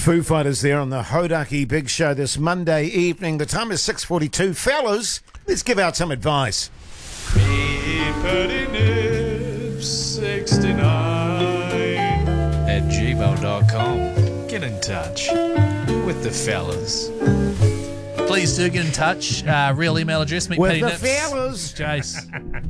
Foo Fighters there on the Hodaki Big Show this Monday evening. The time is 6:42. Fellas, let's give out some advice. me39@gmail.com. Get in touch with the fellas. Please do get in touch. Real email address, With the fellas. Jace.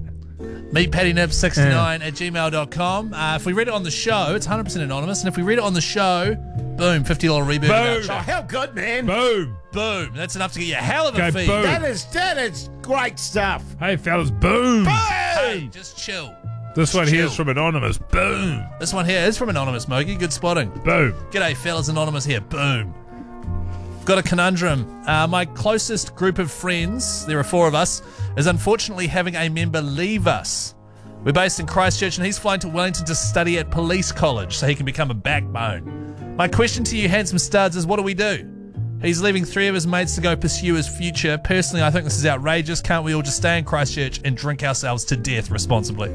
MeetPattyNips69@gmail.com. If we read it on the show, it's 100% anonymous. And if we read it on the show, boom, $50 Reburger voucher. Oh, how good, man. Boom. Boom. That's enough to get you a hell of a Go feed. boom. That is great stuff. Hey, fellas, boom. Hey, just chill. This one here chill. is from Anonymous. Boom. This one here is from Anonymous, Mogi. Good spotting. Boom. G'day, fellas. Anonymous here. Boom. Got a conundrum. My closest group of friends, there are 4 of us, is unfortunately having a member leave us. We're based in Christchurch and he's flying to Wellington to study at police college so he can become a backbone. My question to you, handsome studs, is what do we do? He's leaving 3 of his mates to go pursue his future. Personally, I think this is outrageous. Can't we all just stay in Christchurch and drink ourselves to death responsibly?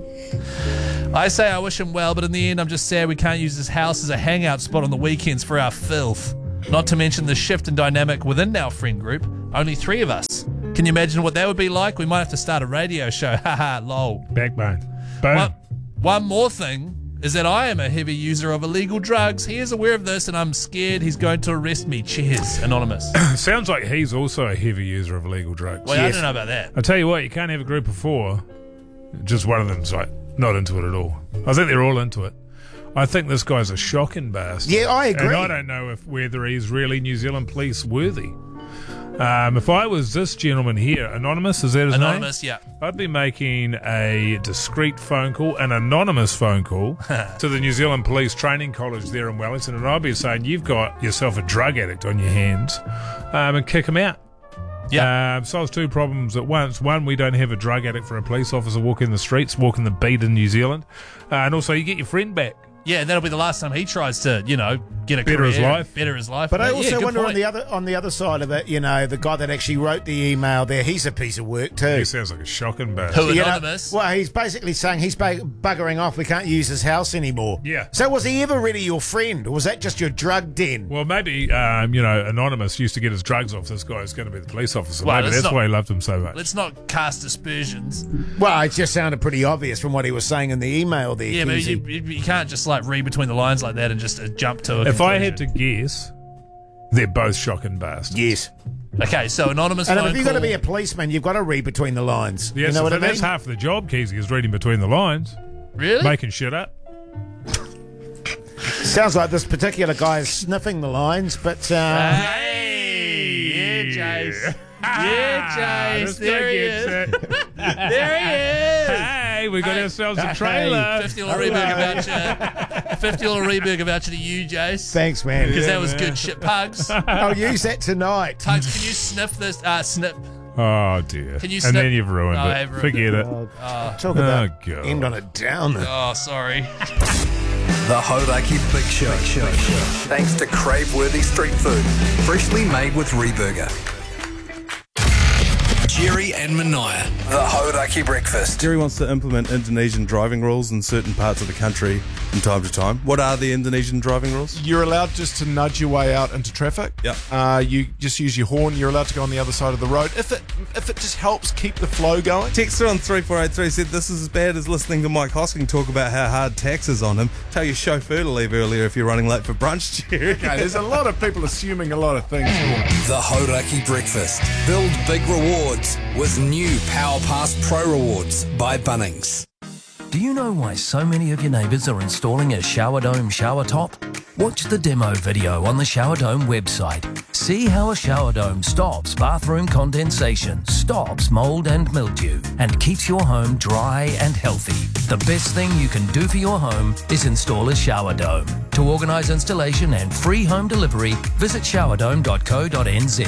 I say I wish him well, but in the end, I'm just sad we can't use his house as a hangout spot on the weekends for our filth. Not to mention the shift in dynamic within our friend group. Only 3 of us. Can you imagine what that would be like? We might have to start a radio show. Haha, lol. Backbone. Boom. One more thing is that I am a heavy user of illegal drugs. He is aware of this and I'm scared he's going to arrest me. Cheers, Anonymous. Sounds like he's also a heavy user of illegal drugs. Well, I don't know about that. I tell you what, you can't have a group of 4. Just one of them's like not into it at all. I think they're all into it. I think this guy's a shocking bastard. Yeah, I agree. And I don't know whether he's really New Zealand police worthy. If I was this gentleman here, Anonymous, is that his Anonymous, name? yeah. I'd be making a discreet phone call, an anonymous phone call to the New Zealand Police Training College there in Wellington, and I'd be saying, you've got yourself a drug addict on your hands, and kick him out. Yeah. Solves 2 problems at once. One, we don't have a drug addict for a police officer walking the streets, walking the beat in New Zealand. And also, you get your friend back. Yeah, that'll be the last time he tries to, get a Better career, his life. better his life. But I Yeah, also good wonder point. on the other side of it, the guy that actually wrote the email there, he's a piece of work too. He sounds like a shocking bastard. Who, You know, Anonymous? well, he's basically saying he's buggering off. We can't use his house anymore. Yeah. So was he ever really your friend, or was that just your drug den? Well, maybe, Anonymous used to get his drugs off. This guy's going to be the police officer. Well, Maybe let's that's not- why he loved him so much. Let's not cast aspersions. Well, it just sounded pretty obvious from what he was saying in the email there. Yeah, but Keezy. you can't just read between the lines like that and just jump to a If I had conclusion. to guess, they're both shocking bastards. Yes. Okay, so Anonymous And phone if you're going to call. be a policeman, you've got to read between the lines. Yes, you know what I mean? that's half the job, Keezy, is reading between the lines, Really? making shit up. Sounds like this particular guy is sniffing the lines, but Hey! Yeah, Jace. Yeah, Jace. This There guy he gets is. it. There he is. Hey, we got Hey. ourselves a trailer. $50 Reburger voucher. $50 Reburger voucher to you, Jace. thanks, man. Because that was good shit. Pugs. I'll use that tonight. Pugs, can you sniff this? Snip. Oh, dear. Can you and snip- then you've ruined No, I it. have ruined Forget it. Talk about God. end on a downer. Oh, sorry. The Hodaki Big Show. Thanks to crave-worthy street food, freshly made with Reburger. Jerry and Mania. The Hodaki Breakfast. Jerry wants to implement Indonesian driving rules in certain parts of the country from time to time. What are the Indonesian driving rules? You're allowed just to nudge your way out into traffic. Yep. You just use your horn. You're allowed to go on the other side of the road if it just helps keep the flow going. Texter on 3483 said this is as bad as listening to Mike Hosking talk about how hard tax is on him. Tell your chauffeur to leave earlier if you're running late for brunch, Jerry. Okay, there's a lot of people assuming a lot of things here. The Hodaki Breakfast. Build big rewards with new Power Pass Pro Rewards by Bunnings. Do you know why so many of your neighbours are installing a shower dome shower top? Watch the demo video on the Shower Dome website. See how a shower dome stops bathroom condensation, stops mould and mildew, and keeps your home dry and healthy. The best thing you can do for your home is install a shower dome. To organise installation and free home delivery, visit showerdome.co.nz.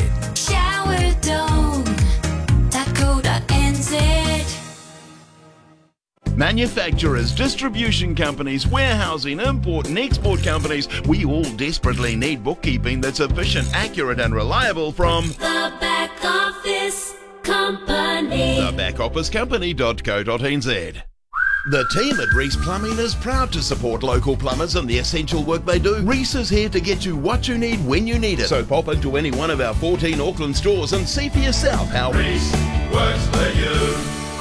Showerdome.co.nz. Manufacturers, distribution companies, warehousing, import and export companies, we all desperately need bookkeeping that's efficient, accurate and reliable from The Back Office Company. thebackofficecompany.co.nz. The team at Reese Plumbing is proud to support local plumbers and the essential work they do. Reese is here to get you what you need when you need it. So pop into any one of our 14 Auckland stores and see for yourself how Reese works for you.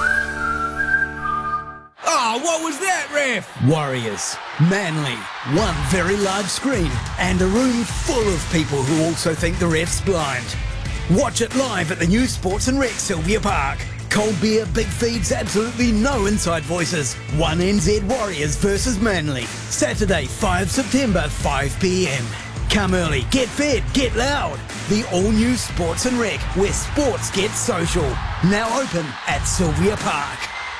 Oh, what was that, ref? Warriors, Manly, one very large screen, and a room full of people who also think the ref's blind. Watch it live at the new Sports and Rec Sylvia Park. Cold beer, big feeds, absolutely no inside voices. 1NZ Warriors versus Manly. Saturday, 5 September, 5 p.m. Come early, get fed, get loud. The all-new Sports and Rec, where sports get social. Now open at Sylvia Park.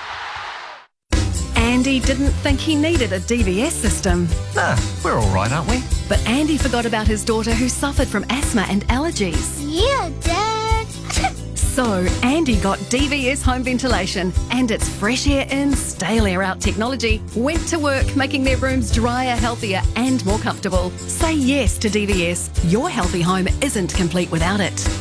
Andy didn't think he needed a DVS system. Nah, we're all right, aren't we? But Andy forgot about his daughter who suffered from asthma and allergies. Yeah, Dad. So Andy got DVS home ventilation and its fresh air in, stale air out technology went to work making their rooms drier, healthier and more comfortable. Say yes to DVS. Your healthy home isn't complete without it.